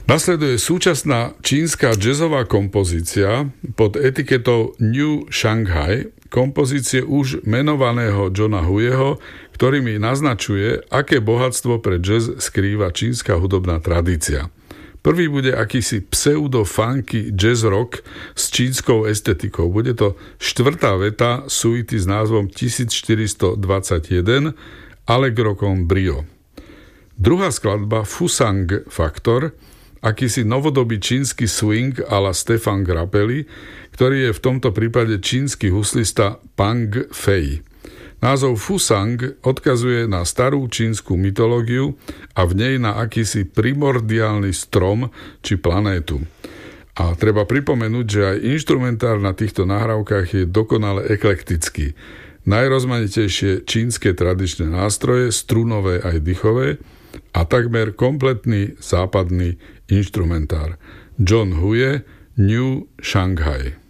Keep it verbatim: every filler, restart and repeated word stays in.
Nasleduje súčasná čínska jazzová kompozícia pod etiketou New Shanghai, kompozície už menovaného Johna Huyeho, ktorý mi naznačuje, aké bohatstvo pre jazz skrýva čínska hudobná tradícia. Prvý bude akýsi pseudo-funky jazz rock s čínskou estetikou. Bude to štvrtá veta suity s názvom tisícštyristodvadsaťjeden Allegro con brio. Druhá skladba Fusang Factor, akýsi novodobý čínsky swing a la Stefan Grappelli, ktorý je v tomto prípade čínsky huslista Pang Fei. Názov Fusang odkazuje na starú čínsku mytológiu a v nej na akýsi primordiálny strom či planétu. A treba pripomenúť, že aj inštrumentár na týchto nahrávkach je dokonale eklektický. Najrozmanitejšie čínske tradičné nástroje, strunové aj dychové, a takmer kompletný západný inštrumentár. John Huye, New Shanghai.